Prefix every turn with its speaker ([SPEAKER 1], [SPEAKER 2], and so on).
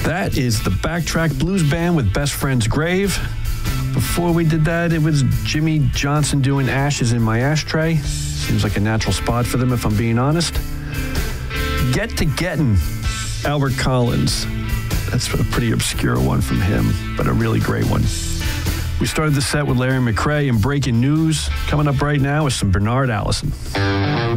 [SPEAKER 1] That is the Backtrack Blues Band with Best Friend's Grave. Before we did that, it was Jimmy Johnson doing Ashes in My Ashtray. Seems like a natural spot for them, if I'm being honest. Get to Gettin', Albert Collins. That's a pretty obscure one from him, but a really great one. We started the set with Larry McCray and Breaking News. Coming up right now is some Bernard Allison.